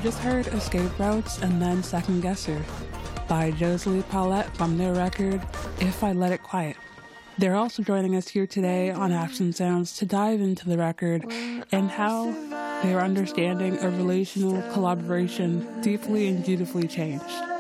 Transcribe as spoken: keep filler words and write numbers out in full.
just heard Escape Routes and then Second Guesser by Joselie Paulette from their record If I Let It Quiet. They're also joining us here today on Action Sounds to dive into the record and how their understanding of relational collaboration deeply and beautifully changed.